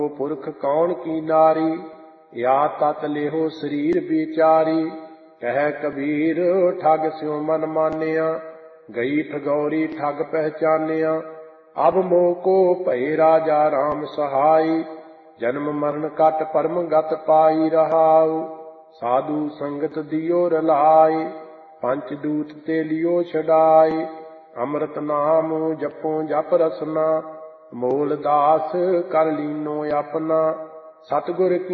पुरख कौन की नारी, या तत लेहो शरीर बिचारी। कह कबीर ठग स्यो मन मानिया, गई ठगौरी ठग पहचानिया। अब मोह को भय राजा राम सहाय, जन्म मरण कट परम गत पाई रहाउ। साधु संगत दियो रलाय, पंचदूत ते लियो छड़ाय। अमृत नाम जपो जप रसना, मोल दास कर लीनो अपना। सतगुर की